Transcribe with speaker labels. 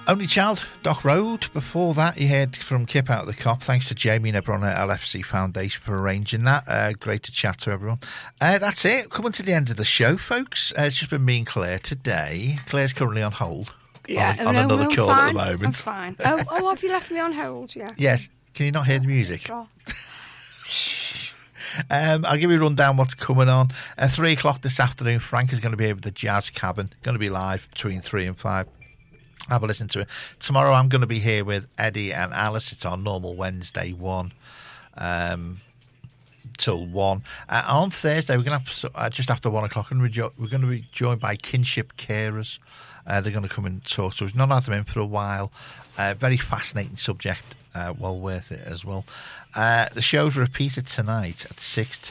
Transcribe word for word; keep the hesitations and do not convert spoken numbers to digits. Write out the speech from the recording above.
Speaker 1: Only Child, Dock Road. Before that, you heard from Kip Out of the Cop. Thanks to Jamie Nebron at L F C Foundation for arranging that. Uh, great to chat to everyone. Uh, that's it. Coming to the end of the show, folks. Uh, it's just been me and Claire today. Claire's currently on hold.
Speaker 2: Yeah,
Speaker 1: on, on
Speaker 2: no,
Speaker 1: another
Speaker 2: I'm
Speaker 1: call
Speaker 2: fine.
Speaker 1: at the moment.
Speaker 2: I'm fine. Oh, oh, have you left me on hold? Yeah.
Speaker 1: Yes. Can you not hear the music?
Speaker 2: Sure.
Speaker 1: Um, I'll give you a rundown what's coming on. At three o'clock this afternoon, Frank is going to be over at the Jazz Cabin. Going to be live between three and five. Have a listen to it. Tomorrow I'm going to be here with Eddie and Alice. It's our normal Wednesday one um, till one. Uh, on Thursday, we're going to have, uh, just after one o'clock, and we're, jo- we're going to be joined by Kinship Carers. Uh, they're going to come and talk to us. Not had them in for a while. Uh, very fascinating subject. Uh, well worth it as well. Uh, the show's repeated tonight at six